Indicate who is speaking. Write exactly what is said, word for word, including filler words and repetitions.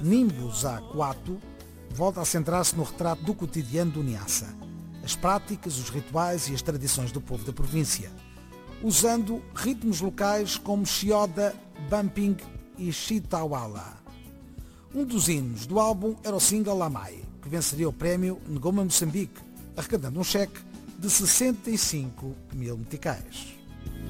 Speaker 1: Nimbus A quatro volta a centrar-se no retrato do cotidiano do Niassa, as práticas, os rituais e as tradições do povo da província, usando ritmos locais como Xioda, Bumping e Chitawala. Um dos hinos do álbum era o single Lamai, que venceria o prémio Ngoma Moçambique, arrecadando um cheque de sessenta e cinco mil meticais.